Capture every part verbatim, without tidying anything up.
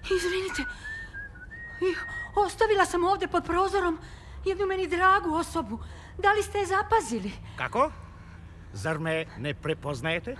Izvinite. Ostavila sam ovde pod prozorom jednu meni dragu osobu. Da li ste je zapazili? Kako? Zar me ne prepoznajete?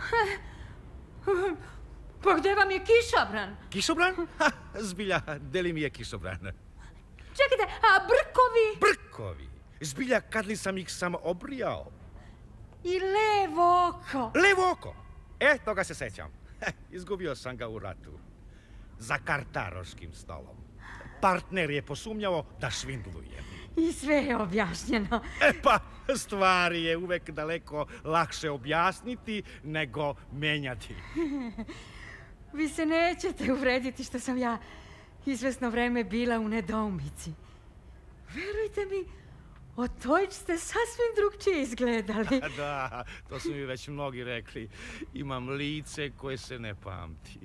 Pa gde vam je kišobran? Kišobran? Ha, zbilja, deli mi je kišobran. Čekajte, a brkovi? Brkovi? Zbilja, kad li sam ih samo obrijao? I levo oko? Levo oko? E, toga se sećam. Izgubio sam ga u ratu. Za kartaroškim stolom. Partner je posumnjao da švindlujem. I sve je objašnjeno. E pa, stvari je uvek daleko lakše objasniti nego menjati. Vi se nećete uvrediti što sam ja izvesno vreme bila u nedoumici. Verujte mi, od Tojč ste sasvim drugčije izgledali. Da, to su mi već mnogi rekli. Imam lice koje se ne pamti.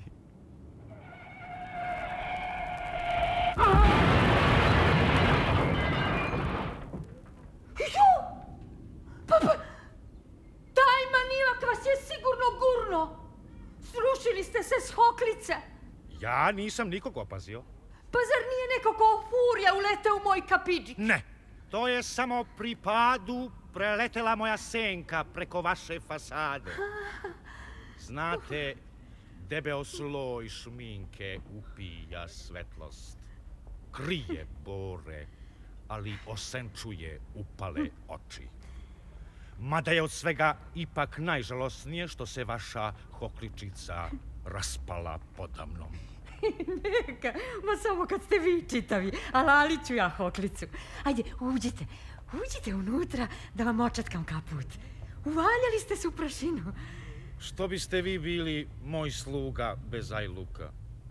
Jo! Pa, pa, taj manilak vas je sigurno gurno. Srušili ste se s hoklice. Ja nisam nikog opazio. Pa zar nije neko ko furija uleteo u moj kapidžić? Ne, to je samo pri padu preletela moja senka preko vaše fasade. Znate, debeo sloj šminke upija svetlost. Krije bore, ali osenčuje upale oči. Mada je od svega ipak najžalosnije što se vaša hokličica raspala podamnom. Neka, ma samo kad ste vi čitavi, a lalit ću ja hoklicu. Ajde, uđite, uđite unutra da vam očatkam kaput. Uvaljali ste se u prašinu. Što biste vi bili moj sluga bez ajluka?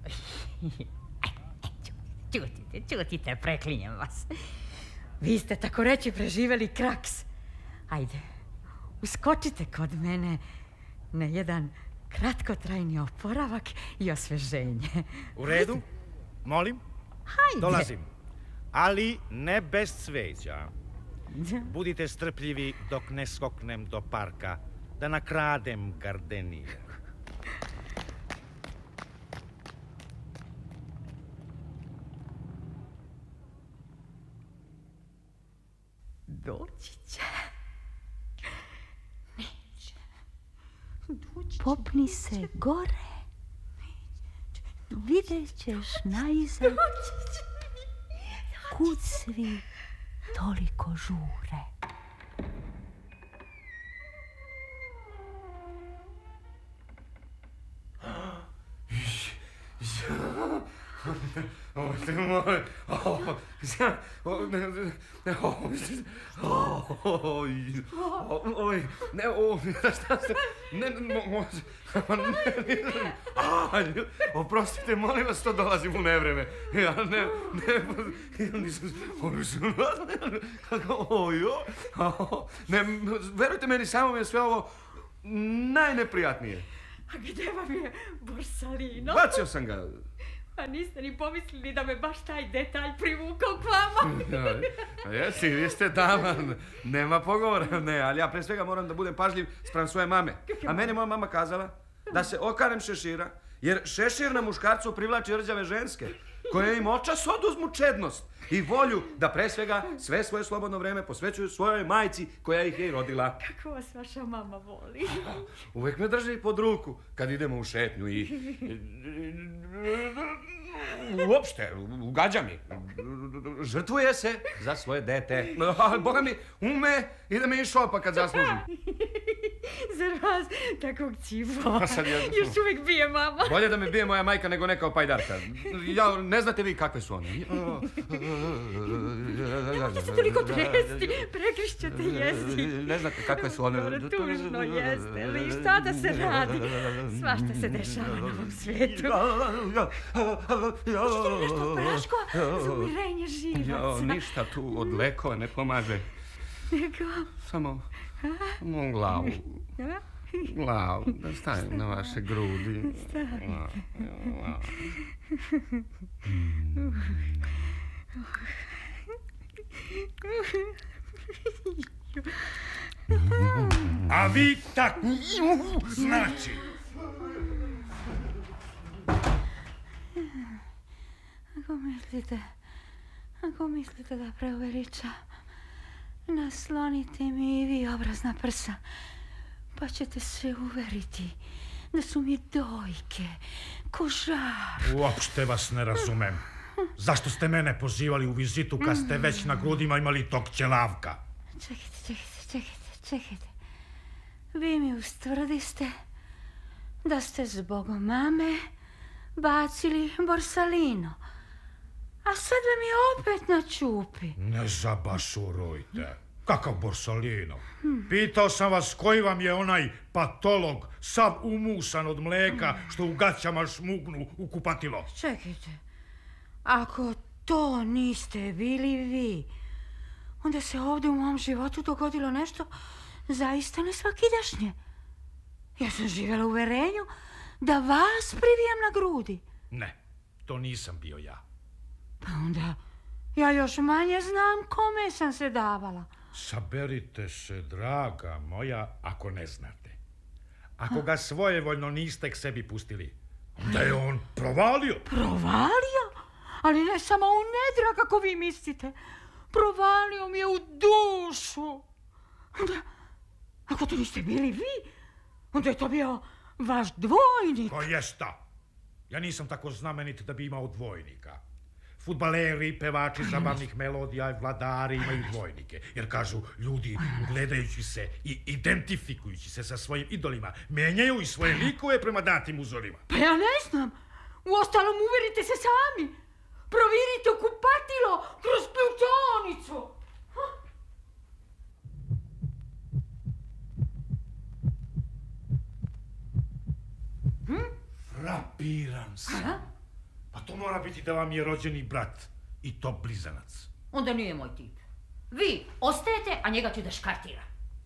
Čutite, čutite, preklinjem vas. Vi ste tako reći preživeli kraks. Ajde, uskočite kod mene na jedan kratkotrajni oporavak i osveženje. U redu, molim, Hajde. dolazim, ali ne bez cveća. Budite strpljivi dok ne skoknem do parka, da nakradem gardenije. Doći će. Neće. Popni se gore. Vidjet ćeš najzad kud svi toliko žure. O, te moj, o, ja, o, ne, ne, o, o, oj, ne, o, šta se, ne, može, ne, ne, oprostite, molim vas, to dolazim u nevreme, ja ne, ne, ja nisam, oj, o, ne, verujte meni, samo mi je sve ovo najneprijatnije. A gde vam je Borsalino? Bacio sam ga. A niste ni pomislili da me baš taj detalj privukao k vama? A jesi, vi ste dama, nema pogovora, ne, ali ja pre svega moram da budem pažljiv spram svoje mame. A meni moja mama kazala da se okanem šešira, jer šešir na muškarcu privlači rđave ženske, koje im očas oduzmu čednost i volju da pre svega sve svoje slobodno vreme posvećuju svojoj majci koja ih je i rodila. Kako vas vaša mama voli? Uvek me drži pod ruku kad idemo u šetnju i... Uopšte, ugađa mi. Žrtvuje se za svoje dete. Ali, Boga mi, ume i da me išopa kad zaslužim. Zar vas takvog civo Ja... još uvijek bije mama? Bolje da me bije moja majka nego neka opajdarka. Ja, ne znate vi kakve su one. Nemojte se toliko tresti, prekrišćete jesti. Ne znate kakve su one. Dobro, tužno jeste, ali šta da se radi? Svašta se dešava na ovom svijetu. Hoćete li nešto praškova za umirenje živaca? Ništa tu od lekova ne pomaže. Nego? Samo, samo glavu. Glavu, da stavim na vaše grudi. Stavite. A vi tak... Znači... Ako mislite, ako mislite da preuveliča, naslonite mi i vi obraz na prsa, pa ćete se uveriti da su mi dojke, ko žar. Uopšte vas ne razumem. Zašto ste mene pozivali u vizitu kad ste već na grudima imali tog ćelavka? Čekajte, čekajte, čekajte, čekajte. Vi mi ustvrdiste da ste zbog mame bacili Borsalino, a sad vam je opet na čupi. Ne zabašurujte. Kakav Borsalino? Pitao sam vas koji vam je onaj patolog, sav umusan od mleka, što u gaćama šmugnu u kupatilo. Čekajte, ako to niste bili vi, onda se ovdje u mom životu dogodilo nešto zaista nesvakidašnje. Ja sam živjela u uverenju da vas privijam na grudi. Ne, to nisam bio ja. Pa onda ja još manje znam kome sam se davala. Saberite se, draga moja, ako ne znate. Ako ga svojevoljno niste k sebi pustili, onda je on provalio. Provalio? Ali ne samo u nedra, kako vi mislite. Provalio mi je u dušu. Onda, ako to niste bili vi, onda je to bio vaš dvojnik. Ko jesta? Ja nisam tako znamenit da bi imao dvojnika. Fudbaleri, pevači zabavnih melodija i vladari imaju dvojnike. Jer kažu, ljudi gledajući se i identifikujući se sa svojim idolima, menjaju i svoje likove prema datim uzorima. Pa ja ne znam. Uostalom, uverite se sami. Provirite u kupatilo kroz plutonicu. Hm? Frapiran sam. Aha. Pa to mora biti da vam je rođeni brat i to blizanac. Onda nije moj tip. Vi ostajete, a njega ću da škartira.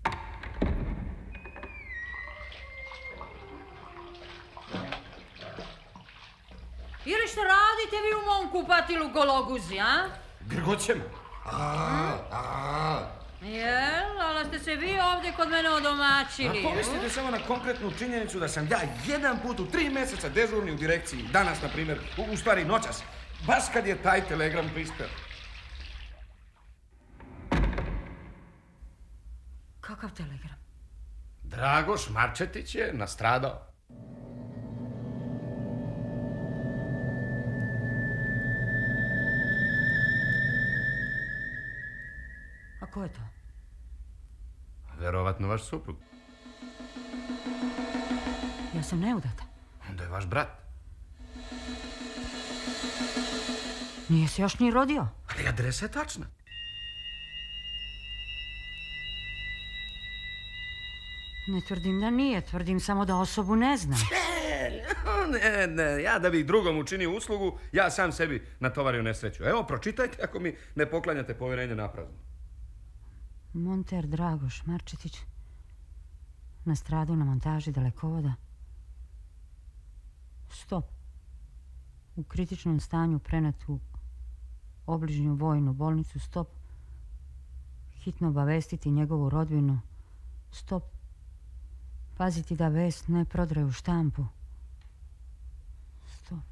Ili što radite vi u mom kupatilu gologuzi, a? Grgoćemo. A, a. Jel, ali ste se vi ovdje kod mene odomaćili. A pomislite samo na konkretnu činjenicu da sam ja jedan put u tri mjeseca dežurni u direkciji, danas, na primjer, u, u stvari noćas, baš kad je taj telegram prispeo. Kakav telegram? Dragoš Marčetić je nastradao. A ko je to? Verovatno vaš suprug. Ja sam neudata. Onda je vaš brat. Nije se još ni rodio. Ali adresa je tačna. Ne tvrdim da nije, tvrdim samo da osobu ne znam. Ne, ne, ja da bih drugom učinio uslugu, ja sam sebi natovario nesreću. Evo, pročitajte ako mi ne poklanjate povjerenje naprazno. Monter Dragoš Marčetić nastradao na montaži dalekovoda. Stop. U kritičnom stanju prenet u obližnju vojnu bolnicu. Stop. Hitno obavestiti njegovu rodbinu. Stop. Paziti da vest ne prodre u štampu. Stop.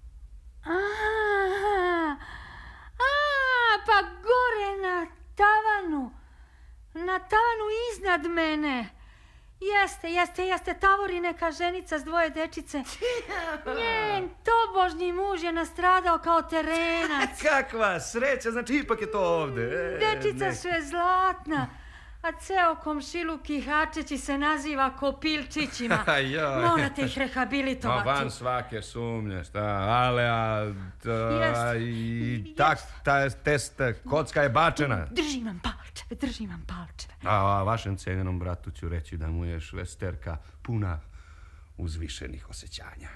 Aha, a, pa gore na tavanu. Na tavanu iznad mene. Jeste, jeste, jeste, tavori neka ženica s dvoje dečice. Njen tobožnji muž je nastradao kao terenac. Kakva sreća, znači ipak je to ovdje. E, Dečica ne. su je zlatna, a ceo komšiluk i hačeći se naziva kopilčićima. Joj. Morate ih No, rehabilitovati. van svake sumnje, šta, ale, a, t- a, Jest. i tak, ta test, kocka je bačena. Držim vam palčeve, držim vam palčeve. A, a vašem cijenjenom bratu ću reći da mu je švesterka puna uzvišenih osjećanja.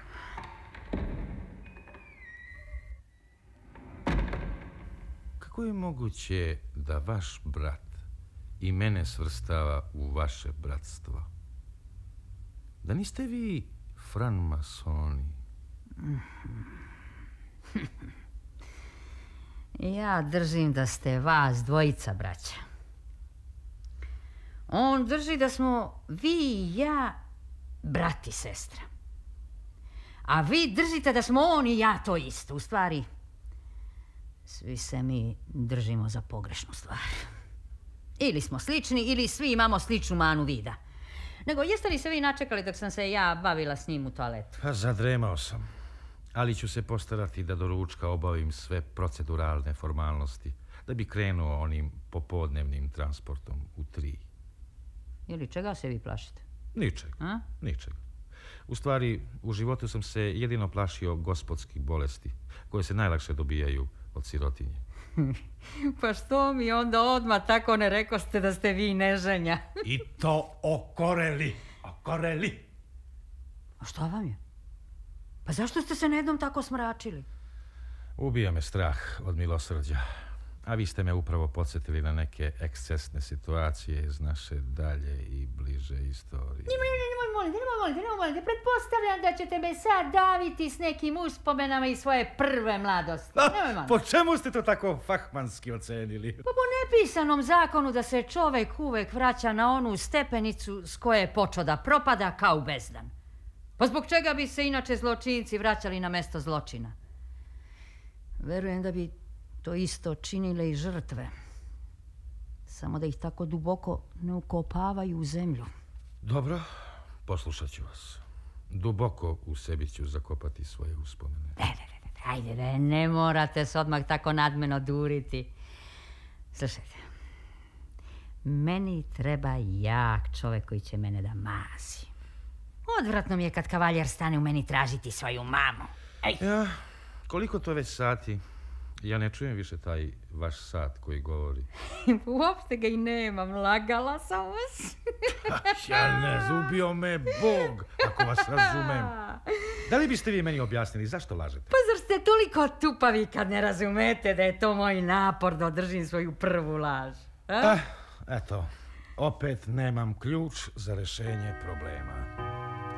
Kako je moguće da vaš brat i mene svrstava u vaše bratstvo? Da niste vi franmasoni? Ja držim da ste vas dvojica, braća. On drži da smo vi i ja brat i sestra. A vi držite da smo on i ja to isto. U stvari, Svi se mi držimo za pogrešnu stvar. Ili smo slični, ili svi imamo sličnu manu vida. Nego, jeste li se vi načekali dok sam se ja bavila s njim u toaletu? Pa zadremao sam. Ali ću se postarati da do ručka obavim sve proceduralne formalnosti, da bi krenuo onim popodnevnim transportom u tri. Ili čega se vi plašite? Ničeg, A? ničeg. U stvari, u životu sam se jedino plašio gospodskih bolesti, koje se najlakše dobijaju od sirotinje. Pa što mi onda odmah tako ne rekoste da ste vi neženja? I to okoreli, okoreli. A šta vam je? Pa zašto ste se na jednom tako smračili? Ubija me strah od milosrđa. A vi ste me upravo podsjetili na neke ekscesne situacije iz naše dalje i bliže istorije. Nemoj, nemoj, molite, nemoj, molite, nemoj, molite. Pretpostavljam da ćete me sad daviti s nekim uspomenama iz svoje prve mladosti. Nemoj, molite. Po čemu ste to tako fahmanski ocenili? Pa po nepisanom zakonu da se čovek uvek vraća na onu stepenicu s koje je počeo da propada kao bezdan. Pa zbog čega bi se inače zločinci vraćali na mesto zločina? Verujem da bi to isto činile i žrtve. Samo da ih tako duboko ne ukopavaju u zemlju. Dobro, poslušat ću vas. Duboko u sebi ću zakopati svoje uspomene. Ne, ne, ne, ne, ajde, ne, ne morate se odmah tako nadmeno duriti. Slušajte, meni treba jak čovjek koji će mene da mazi. Odvratno mi je kad kavaljer stane u meni tražiti svoju mamu. Ej. Ja, koliko to već sati? Ja ne čujem više taj vaš sat koji govori. Uopšte ga i nemam, lagala sam vas. Ja ne, zubio me Bog, ako vas razumem. Da li biste vi meni objasnili zašto lažete? Pa zar ste toliko tupavi kad ne razumete da je to moj napor da održim svoju prvu laž? A? Ah, eto, opet nemam ključ za rešenje problema.